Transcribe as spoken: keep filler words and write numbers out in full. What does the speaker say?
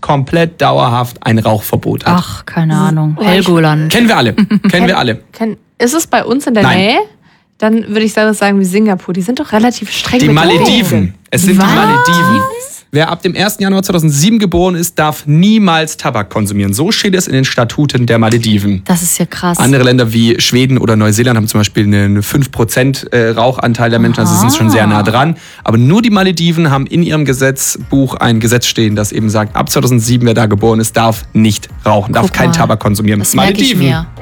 komplett dauerhaft ein Rauchverbot hat. Ach, keine Ahnung. Helgoland. Kennen wir alle. Kennen wir alle. Ken, ist es bei uns in der Nein. Nähe? Dann würde ich sagen wie Singapur. Die sind doch relativ streng Die mit Malediven. Es sind Was? die Malediven. Wer ab dem ersten Januar zweitausendsieben geboren ist, darf niemals Tabak konsumieren. So steht es in den Statuten der Malediven. Das ist ja krass. Andere Länder wie Schweden oder Neuseeland haben zum Beispiel einen fünf Prozent Rauchanteil der Menschen, also sind schon sehr nah dran. Aber nur die Malediven haben in ihrem Gesetzbuch ein Gesetz stehen, das eben sagt, ab zweitausendsieben, wer da geboren ist, darf nicht rauchen, darf Guck keinen mal. Tabak konsumieren. Das merke ich Malediven. mir.